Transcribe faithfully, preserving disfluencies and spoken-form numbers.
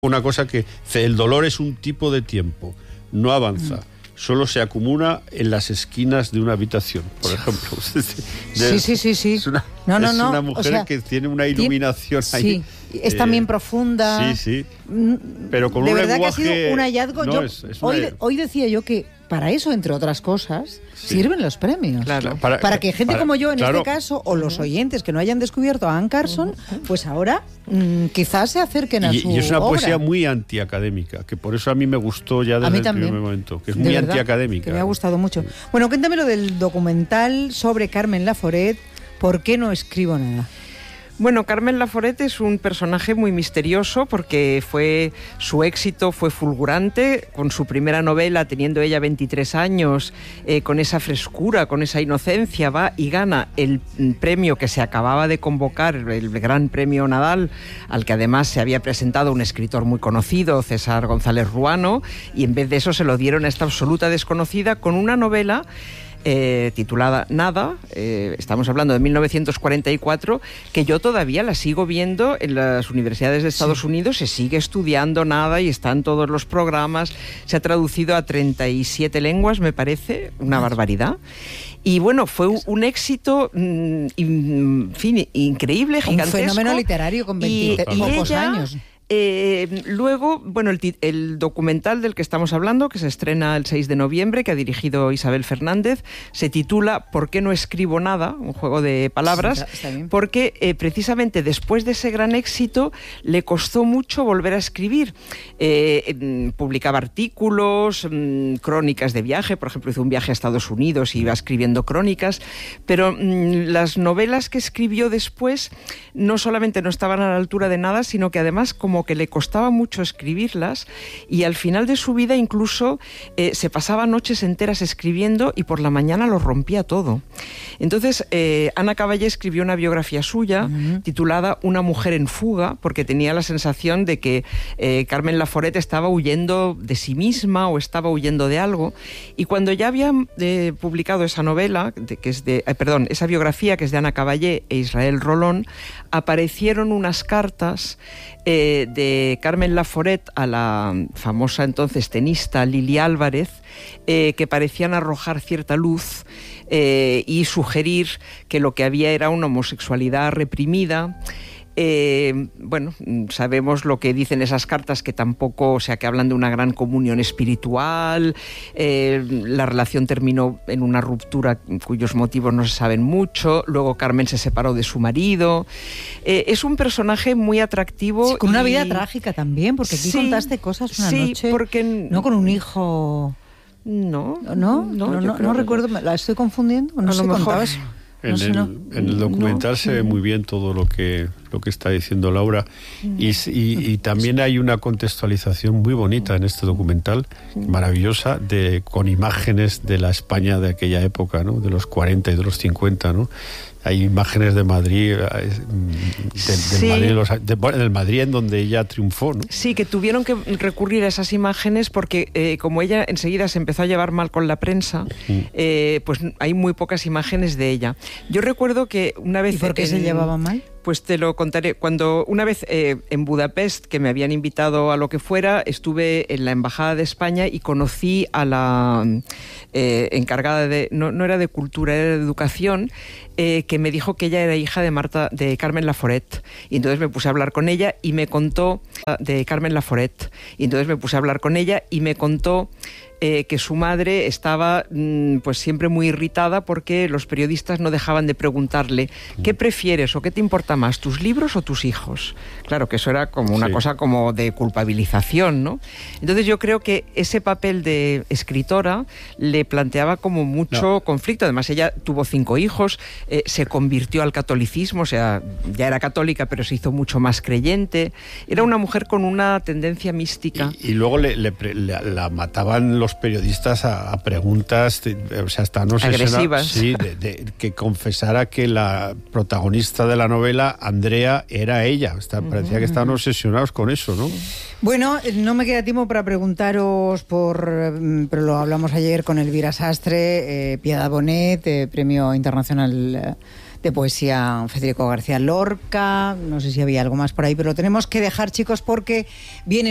Una cosa que el dolor es un tipo de tiempo, no avanza. Mm. Solo se acumula en las esquinas de una habitación, por ejemplo. Sí, sí, sí, sí. Es una, no, no, es no. una mujer o sea, que tiene una iluminación sí, ahí. Sí, es eh, también profunda. Sí, sí. Pero con de un verdad lenguaje... que ha sido un hallazgo. No, yo, es, es hoy, una... hoy decía yo que para eso, entre otras cosas, sí. sirven los premios. Claro. Para, para que gente para, como yo, en claro. este caso, o los oyentes que no hayan descubierto a Anne Carson, pues ahora mmm, quizás se acerquen a y, su Y es una obra. poesía muy antiacadémica, que por eso a mí me gustó ya desde el primer momento, que es muy verdad, antiacadémica. Que me ha gustado mucho. Bueno, cuéntame lo del documental sobre Carmen Laforet, ¿por qué no escribo nada? Bueno, Carmen Laforet es un personaje muy misterioso porque fue su éxito fue fulgurante con su primera novela, teniendo ella veintitrés años, eh, con esa frescura, con esa inocencia, va y gana el premio que se acababa de convocar, el Gran Premio Nadal, al que además se había presentado un escritor muy conocido, César González Ruano, y en vez de eso se lo dieron a esta absoluta desconocida con una novela Eh, titulada Nada, eh, estamos hablando de mil novecientos cuarenta y cuatro, que yo todavía la sigo viendo en las universidades de Estados sí. Unidos, se sigue estudiando Nada y están todos los programas, se ha traducido a treinta y siete lenguas, me parece, una barbaridad. Y bueno, fue un, un éxito, mmm, en fin, increíble, gigantesco. Un fenómeno literario con veinte y, y pocos ella, años. Eh, luego, bueno, el, el documental del que estamos hablando, que se estrena el seis de noviembre, que ha dirigido Isabel Fernández, se titula ¿Por qué no escribo nada? Un juego de palabras, sí, está, está porque eh, precisamente después de ese gran éxito le costó mucho volver a escribir. Eh, eh, publicaba artículos, eh, crónicas de viaje, por ejemplo, hizo un viaje a Estados Unidos y iba escribiendo crónicas, pero eh, las novelas que escribió después no solamente no estaban a la altura de Nada, sino que además como que le costaba mucho escribirlas, y al final de su vida incluso eh, se pasaba noches enteras escribiendo y por la mañana lo rompía todo. Entonces eh, Ana Caballé escribió una biografía suya uh-huh. titulada Una mujer en fuga, porque tenía la sensación de que eh, Carmen Laforet estaba huyendo de sí misma o estaba huyendo de algo, y cuando ya había eh, publicado esa novela, de, que es de, eh, perdón, esa biografía que es de Ana Caballé e Israel Rolón, aparecieron unas cartas eh, de Carmen Laforet a la famosa entonces tenista Lili Álvarez, eh, que parecían arrojar cierta luz eh, y sugerir que lo que había era una homosexualidad reprimida. Eh, bueno, sabemos lo que dicen esas cartas, que tampoco, o sea, que hablan de una gran comunión espiritual, eh, la relación terminó en una ruptura cuyos motivos no se saben mucho, luego Carmen se separó de su marido, eh, es un personaje muy atractivo. Sí, con y... una vida trágica también, porque aquí sí, contaste cosas una sí, noche, porque... no con un hijo... No, no, no, no, no, no recuerdo, ¿la estoy confundiendo? No, no sé, contabas... En, no sé, el, no. en el documental no. se ve muy bien todo lo que lo que está diciendo Laura, y, y, y también hay una contextualización muy bonita en este documental, maravillosa, de con imágenes de la España de aquella época, ¿no? De los cuarenta y de los cincuenta, ¿no? Hay imágenes de Madrid, de, sí. del, Madrid los, de, del Madrid en donde ella triunfó, ¿no? Sí, que tuvieron que recurrir a esas imágenes porque eh, como ella enseguida se empezó a llevar mal con la prensa, uh-huh. eh, pues hay muy pocas imágenes de ella. Yo recuerdo que una vez... ¿Y por qué en, se llevaba mal? Pues te lo contaré. Cuando una vez eh, en Budapest, que me habían invitado a lo que fuera, estuve en la Embajada de España y conocí a la eh, encargada de... No, no era de cultura, era de educación, eh, que me dijo que ella era hija de Marta, de Carmen Laforet. Y entonces me puse a hablar con ella y me contó de Carmen Laforet. Y entonces me puse a hablar con ella y me contó Eh, que su madre estaba mmm, pues siempre muy irritada porque los periodistas no dejaban de preguntarle ¿qué prefieres o qué te importa más, tus libros o tus hijos? Claro que eso era como una sí. cosa como de culpabilización, ¿no? Entonces yo creo que ese papel de escritora le planteaba como mucho no. conflicto. Además ella tuvo cinco hijos, eh, se convirtió al catolicismo, o sea, ya era católica pero se hizo mucho más creyente. Era una mujer con una tendencia mística. Y, y luego le, le, le, la mataban los periodistas a, a preguntas, de, o sea, hasta no sé agresivas. Sí, de, de, que confesara que la protagonista de la novela, Andrea, era ella. Está, uh-huh. Parecía que estaban obsesionados con eso, ¿no? Bueno, no me queda tiempo para preguntaros por, pero lo hablamos ayer con Elvira Sastre, eh, Piedad Bonet, eh, Premio Internacional eh, de Poesía Federico García Lorca. No sé si había algo más por ahí, pero lo tenemos que dejar, chicos, porque viene